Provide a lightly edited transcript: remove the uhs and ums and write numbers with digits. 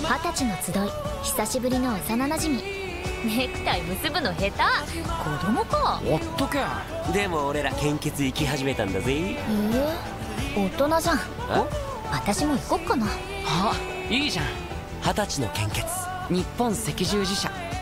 20歳の集い、久しぶりの幼なじみ。ネクタイ結ぶの下手、子供か。 おっとけ。 でも俺ら献血行き始めたんだぜ。 大人じゃん。私も行こっかな。 あ、いいじゃん。 20歳の献血、 日本赤十字社。